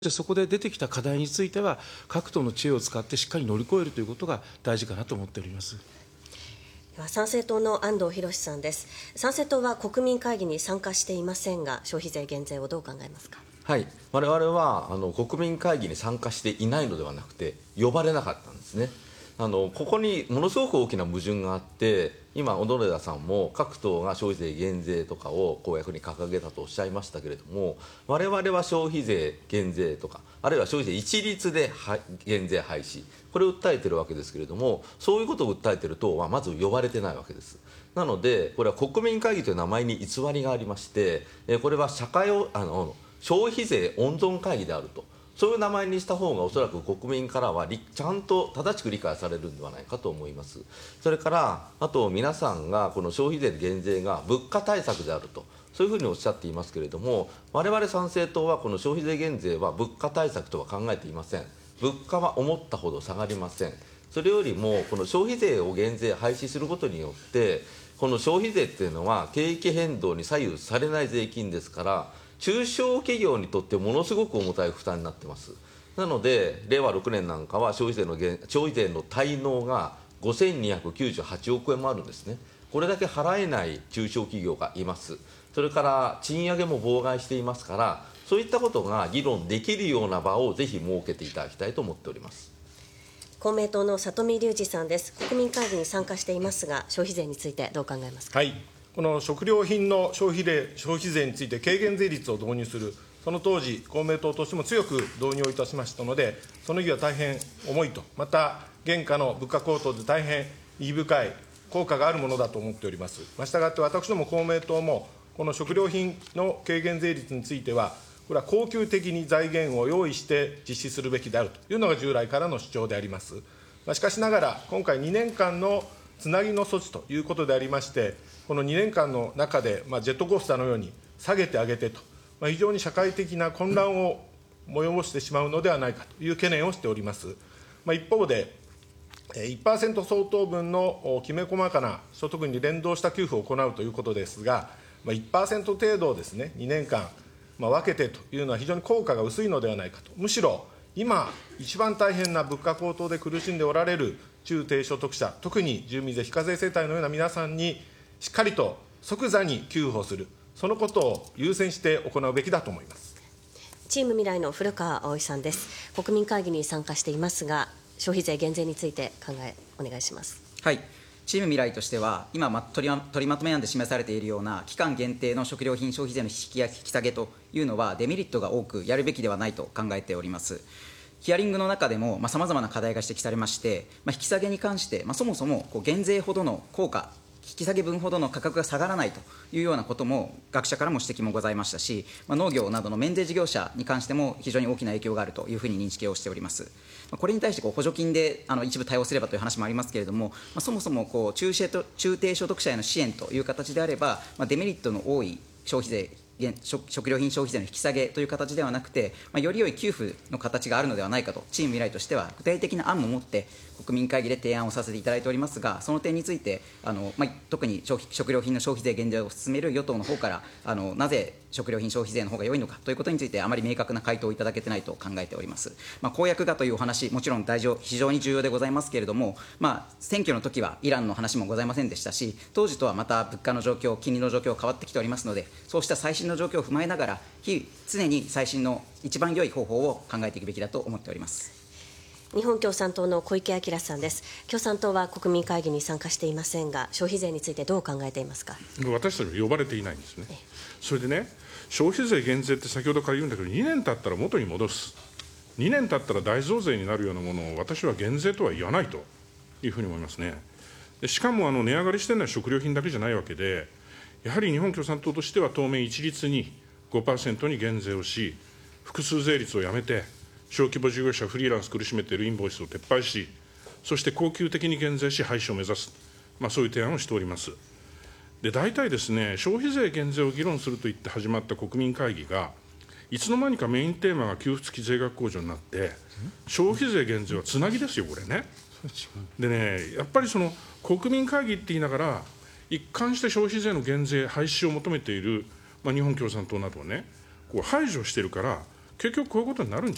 そこで出てきた課題については、各党の知恵を使ってしっかり乗り越えるということが大事かなと思っております。 では参政党の安藤裕さんです。参政党は国民会議に参加していませんが、消費税減税をどう考えますか。 はい、我々は国民会議に参加していないのではなくて、呼ばれなかったんですね。ここにものすごく大きな矛盾があって、今、小野田さんも各党が消費税減税とかを公約に掲げたとおっしゃいましたけれども、我々は消費税減税とか、あるいは消費税一律で減税廃止、これを訴えているわけですけれども、そういうことを訴えている党はまず呼ばれてないわけです。なので、これは国民会議という名前に偽りがありまして、これは消費税温存会議であると。そういう名前にした方がおそらく国民からはちゃんと正しく理解されるんではないかと思います。それからあと皆さんがこの消費税減税が物価対策であると、そういうふうにおっしゃっていますけれども、我々参政党はこの消費税減税は物価対策とは考えていません。物価は思ったほど下がりません。それよりもこの消費税を減税廃止することによって、この消費税っていうのは景気変動に左右されない税金ですから、中小企業にとってものすごく重たい負担になっています。なので、令和6年なんかは消費税の滞納が5298億円もあるんですね。これだけ払えない中小企業がいます。それから賃上げも妨害していますから、そういったことが議論できるような場をぜひ設けていただきたいと思っております。 公明党の里見隆二さんです。国民会議に参加していますが、消費税についてどう考えますか。 はい、この食料品の消費税について軽減税率を導入する、その当時、公明党としても強く導入をいたしましたので、その意義は大変重いと、また、現下の物価高騰で大変意義深い効果があるものだと思っております。したがって、私ども公明党も、この食料品の軽減税率については、これは恒久的に財源を用意して実施するべきであるというのが従来からの主張であります。しかしながら、今回2年間のつなぎの措置ということでありまして、この2年間の中で、ジェットコースターのように下げてあげてと、非常に社会的な混乱を催してしまうのではないかという懸念をしております。一方で、1% 相当分のきめ細かな所得に連動した給付を行うということですが、1% 程度をですね、2年間、分けてというのは非常に効果が薄いのではないかと。むしろ、今、一番大変な物価高騰で苦しんでおられる中低所得者、特に住民税非課税世帯のような皆さんに、しっかりと即座に給付をする、そのことを優先して行うべきだと思います。 チーム未来の古川葵さんです。国民会議に参加していますが、消費税減税についてお願いします。 はい、チーム未来としては、今、取りまとめ案で示されているような期間限定の食料品消費税の引き下げというのは、デメリットが多く、やるべきではないと考えております。ヒアリングの中でもさまざまな課題が指摘されまして、引き下げに関して、そもそも減税ほどの効果、引き下げ分ほどの価格が下がらないというようなことも学者からも指摘もございましたし、農業などの免税事業者に関しても非常に大きな影響があるというふうに認識をしております。これに対して補助金で一部対応すればという話もありますけれども、そもそも中低所得者への支援という形であれば、デメリットの多い消費税食料品消費税の引き下げという形ではなくて、より良い給付の形があるのではないかと、チーム未来としては具体的な案も持って国民会議で提案をさせていただいておりますが、その点について特に食料品の消費税減税を進める与党の方からなぜ食料品消費税の方が良いのかということについてあまり明確な回答をいただけてないと考えております。公約がというお話、もちろん非常に重要でございますけれども、選挙の時はイランの話もございませんでしたし、当時とはまた物価の状況、金利の状況変わってきておりますので、そうした最新の状況を踏まえながら、常に最新の一番良い方法を考えていくべきだと思っております。 日本共産党の小池晃さんです。共産党は国民会議に参加していませんが、消費税についてどう考えていますか。 私たちは呼ばれていないんですね。それでね、消費税減税って先ほどから言うんだけど、2年経ったら元に戻す、2年経ったら大増税になるようなものを私は減税とは言わないというふうに思いますね。でしかも値上がりしてるのは食料品だけじゃないわけで、やはり日本共産党としては当面一律に 5% に減税をし、複数税率をやめて、小規模事業者、フリーランス苦しめているインボイスを撤廃し、そして恒久的に減税し、廃止を目指す、そういう提案をしております。で、大体ですね、消費税減税を議論すると言って始まった国民会議が、いつの間にかメインテーマが給付付き税額控除になって、消費税減税はつなぎですよ、これね。でね、やっぱり国民会議って言いながら、一貫して消費税の減税、廃止を求めている、日本共産党などをね、排除してるから、結局こういうことになるんじゃない